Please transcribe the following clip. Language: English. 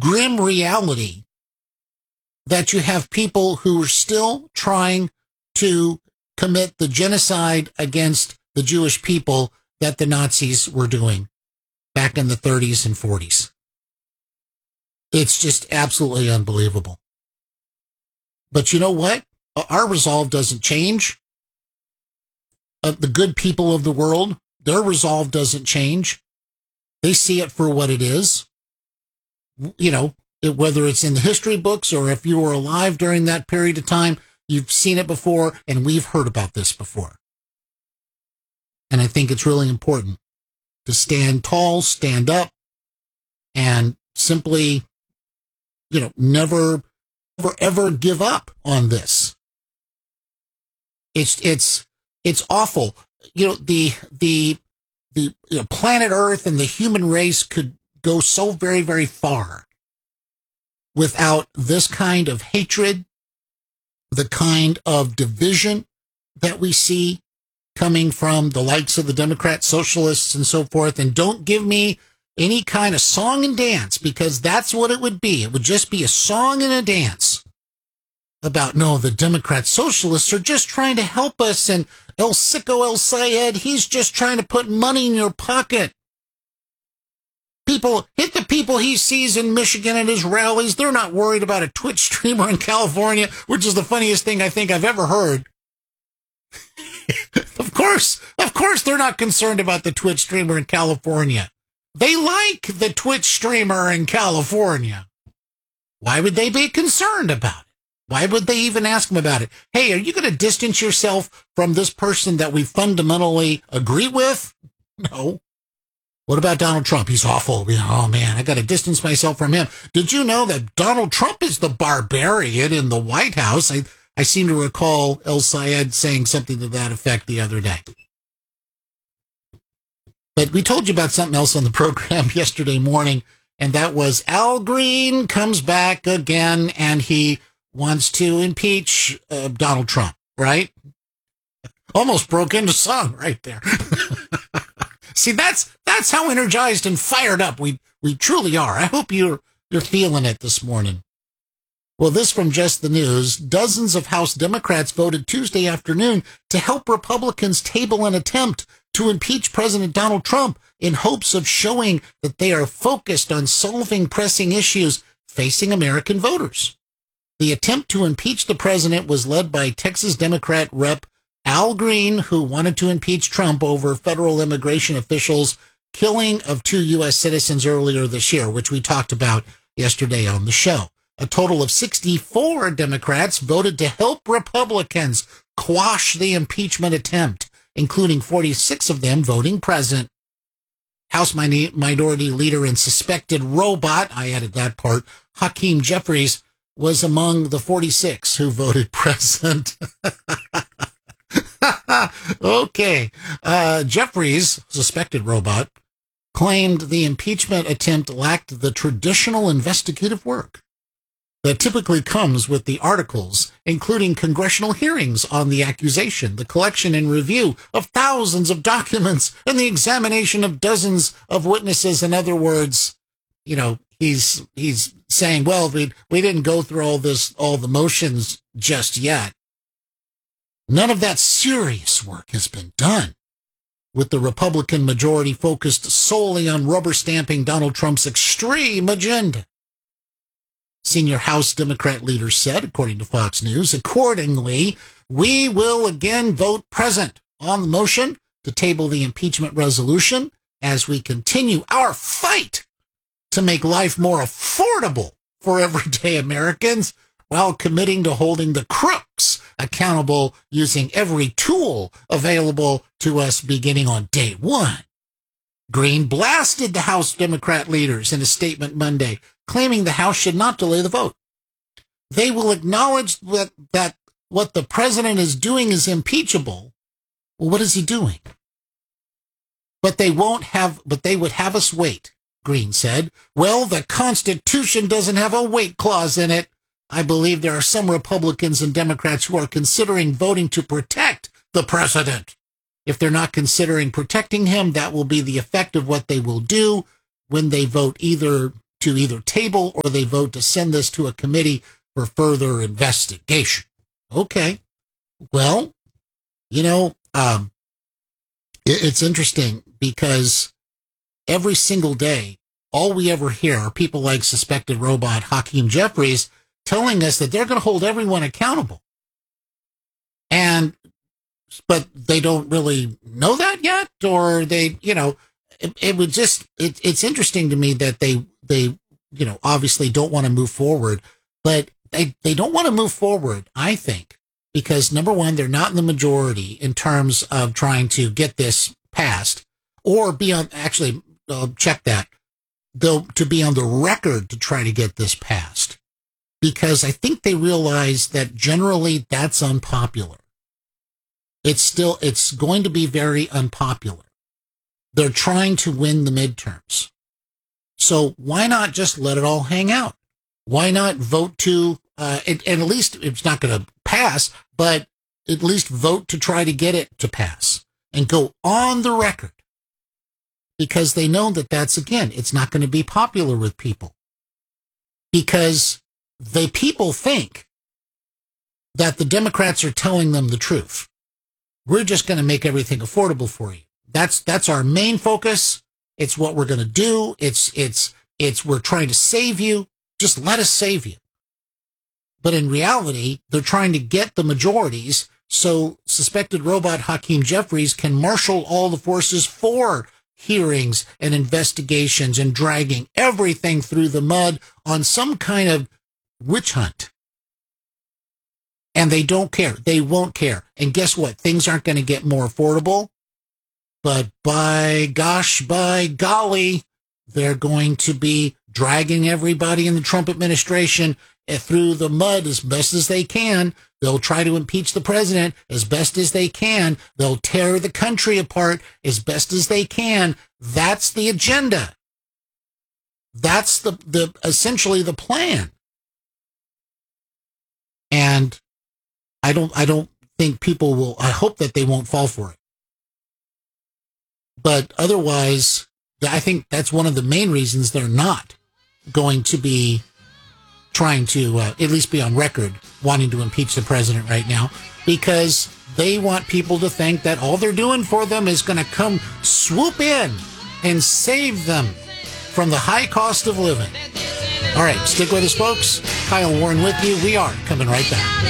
grim reality that you have people who are still trying to commit the genocide against the Jewish people that the Nazis were doing back in the 30s and 40s. It's just absolutely unbelievable. But you know what? Our resolve doesn't change. The good people of the world, their resolve doesn't change. They see it for what it is. You know, whether it's in the history books or if you were alive during that period of time, you've seen it before, and we've heard about this before. And I think it's really important to stand tall, stand up, and simply, you know, never ever give up on this. It's awful. You know, the planet Earth and the human race could go so very, very far without this kind of hatred, the kind of division that we see coming from the likes of the Democrats, socialists, and so forth. And don't give me any kind of song and dance, because that's what it would be. It would just be a song and a dance about, no, the Democrat socialists are just trying to help us, and El Sicko El Sayed, he's just trying to put money in your pocket. People, hit the people he sees in Michigan at his rallies. They're not worried about a Twitch streamer in California, which is the funniest thing I think I've ever heard. Of course they're not concerned about the Twitch streamer in California. They like the Twitch streamer in California. Why would they be concerned about it? Why would they even ask him about it? Hey, are you going to distance yourself from this person that we fundamentally agree with? No. What about Donald Trump? He's awful. Oh, man, I got to distance myself from him. Did you know that Donald Trump is the barbarian in the White House? I seem to recall El Sayed saying something to that effect the other day. But we told you about something else on the program yesterday morning, and that was Al Green comes back again, and he wants to impeach Donald Trump, right? Almost broke into song right there. See, that's how energized and fired up we truly are. I hope you're feeling it this morning. Well, this from Just the News. Dozens of House Democrats voted Tuesday afternoon to help Republicans table an attempt to impeach President Donald Trump in hopes of showing that they are focused on solving pressing issues facing American voters. The attempt to impeach the president was led by Texas Democrat Rep. Al Green, who wanted to impeach Trump over federal immigration officials' killing of 2 U.S. citizens earlier this year, which we talked about yesterday on the show. A total of 64 Democrats voted to help Republicans quash the impeachment attempt, including 46 of them voting present. House Minority Leader and suspected robot, I added that part, Hakeem Jeffries, was among the 46 who voted present. Okay. Jeffries, suspected robot, claimed the impeachment attempt lacked the traditional investigative work that typically comes with the articles, including congressional hearings on the accusation, the collection and review of thousands of documents, and the examination of dozens of witnesses. In other words, you know, he's saying, well, we didn't go through all the motions just yet. None of that serious work has been done, with the Republican majority focused solely on rubber stamping Donald Trump's extreme agenda. Senior House Democrat leader said, according to Fox News, accordingly, we will again vote present on the motion to table the impeachment resolution as we continue our fight to make life more affordable for everyday Americans while committing to holding the crooks accountable using every tool available to us beginning on day one. Green blasted the House Democrat leaders in a statement Monday, claiming the House should not delay the vote. They will acknowledge that what the president is doing is impeachable. Well, what is he doing? But they would have us wait, Green said. Well, the Constitution doesn't have a wait clause in it. I believe there are some Republicans and Democrats who are considering voting to protect the president. If they're not considering protecting him, that will be the effect of what they will do when they vote either to either table or they vote to send this to a committee for further investigation. Okay. Well, it's interesting because every single day, all we ever hear are people like suspected robot Hakeem Jeffries telling us that they're going to hold everyone accountable. But they don't really know that yet, or it's interesting to me that they obviously don't want to move forward, but they don't want to move forward, I think, because number one, they're not in the majority in terms of trying to get this passed or be on, actually, check that, to be on the record to try to get this passed, because I think they realize that generally that's unpopular. It's going to be very unpopular. They're trying to win the midterms. So why not just let it all hang out? Why not vote to, and at least it's not going to pass, but at least vote to try to get it to pass and go on the record, because they know that it's not going to be popular with people, because the people think that the Democrats are telling them the truth. We're just going to make everything affordable for you. That's our main focus. It's what we're going to do. It's we're trying to save you. Just let us save you. But in reality, they're trying to get the majorities so suspected robot Hakeem Jeffries can marshal all the forces for hearings and investigations and dragging everything through the mud on some kind of witch hunt. And they don't care. They won't care. And guess what? Things aren't going to get more affordable. But by golly, they're going to be dragging everybody in the Trump administration through the mud as best as they can. They'll try to impeach the president as best as they can. They'll tear the country apart as best as they can. That's the agenda. That's the essentially the plan. And I don't think people will, I hope that they won't fall for it. But otherwise, I think that's one of the main reasons they're not going to be trying to, at least be on record, wanting to impeach the president right now, because they want people to think that all they're doing for them is going to come swoop in and save them from the high cost of living. All right, stick with us, folks. Kyle Warren with you. We are coming right back.